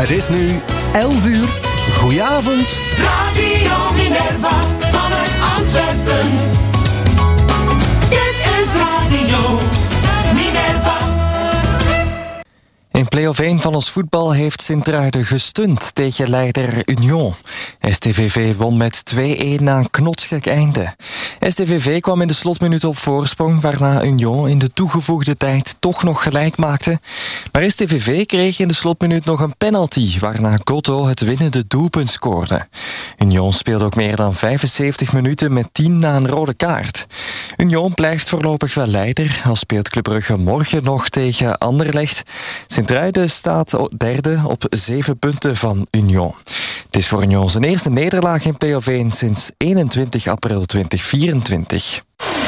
Het is nu 11 uur. Goedenavond. Radio Minerva vanuit Antwerpen. Dit is Radio Minerva. In play-off 1 van ons voetbal heeft Sint-Truiden gestund tegen leider Union. STVV won met 2-1 na een knotsgek einde. STVV kwam in de slotminuut op voorsprong, waarna Union in de toegevoegde tijd toch nog gelijk maakte. Maar STVV kreeg in de slotminuut nog een penalty, waarna Gotto het winnende doelpunt scoorde. Union speelde ook meer dan 75 minuten met 10 na een rode kaart. Union blijft voorlopig wel leider, al speelt Club Brugge morgen nog tegen Anderlecht. Sint-Truiden staat derde op 7 punten van Union. Het is voor Union zijn eerste nederlaag in play-off 1 sinds 21 april 2024.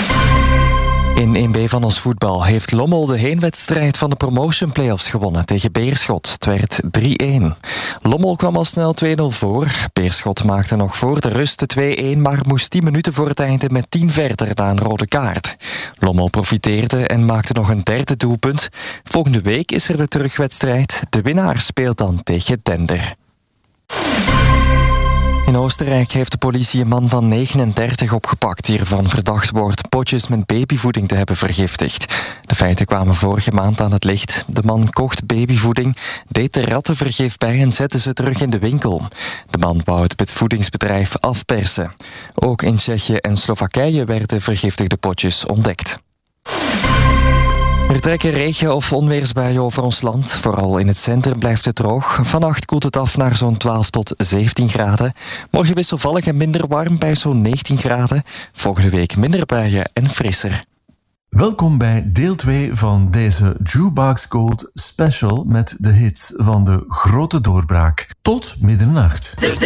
In 1B van ons voetbal heeft Lommel de heenwedstrijd van de promotion playoffs gewonnen tegen Beerschot. Het werd 3-1. Lommel kwam al snel 2-0 voor. Beerschot maakte nog voor de rust de 2-1, maar moest 10 minuten voor het einde met 10 verder na een rode kaart. Lommel profiteerde en maakte nog een derde doelpunt. Volgende week is er de terugwedstrijd. De winnaar speelt dan tegen Dender. In Oostenrijk heeft de politie een man van 39 opgepakt die ervan verdacht wordt potjes met babyvoeding te hebben vergiftigd. De feiten kwamen vorige maand aan het licht. De man kocht babyvoeding, deed er rattenvergif bij en zette ze terug in de winkel. De man wou het voedingsbedrijf afpersen. Ook in Tsjechië en Slowakije werden vergiftigde potjes ontdekt. Er trekken regen- of onweersbuien over ons land. Vooral in het centrum blijft het droog. Vannacht koelt het af naar zo'n 12 tot 17 graden. Morgen wisselvallig en minder warm bij zo'n 19 graden. Volgende week minder buien en frisser. Welkom bij deel 2 van deze Jukebox Gold special met de hits van de grote doorbraak. Tot middernacht.